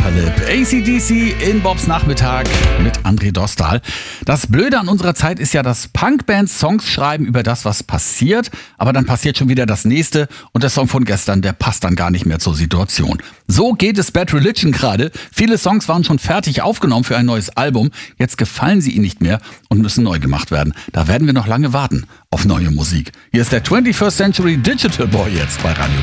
Philipp. AC/DC in Bobs Nachmittag mit André Dostal. Das Blöde an unserer Zeit ist ja, dass Punkbands Songs schreiben über das, was passiert, aber dann passiert schon wieder das nächste und der Song von gestern, der passt dann gar nicht mehr zur Situation. So geht es Bad Religion gerade. Viele Songs waren schon fertig aufgenommen für ein neues Album. Jetzt gefallen sie ihnen nicht mehr und müssen neu gemacht werden. Da werden wir noch lange warten auf neue Musik. Hier ist der 21st Century Digital Boy jetzt bei Radio